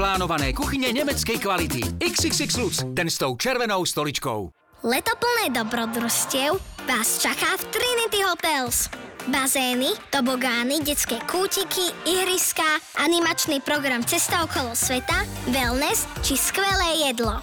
plánované kuchyne nemeckej kvality. XXX Lutz, ten s tou červenou stoličkou. Leto plné dobrodružstiev vás čaká v Trinity Hotels. Bazény, tobogány, detské kútiky, ihriská, animačný program Cesta okolo sveta, wellness či skvelé jedlo.